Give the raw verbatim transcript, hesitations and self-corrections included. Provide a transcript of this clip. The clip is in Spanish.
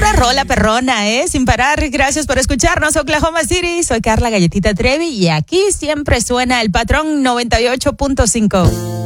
Pura rola perrona, ¿eh? Sin parar. Gracias por escucharnos, Oklahoma City. Soy Carla Galletita Trevi y aquí siempre suena el Patrón noventa y ocho punto cinco.